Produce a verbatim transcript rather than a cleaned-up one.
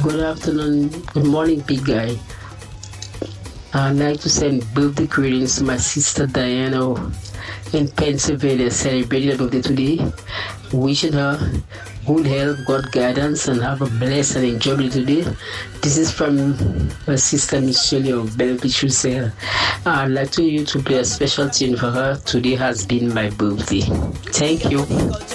Good afternoon, good morning, big guy. I'd like to send birthday greetings to my sister Diana in Pennsylvania, celebrating her birthday today. Wishing her good health, God guidance, and have a blessed and enjoyable today. This is from my sister Michelle of Belleville. I'd like to you to play a special tune for her. Today has been my birthday. Thank you.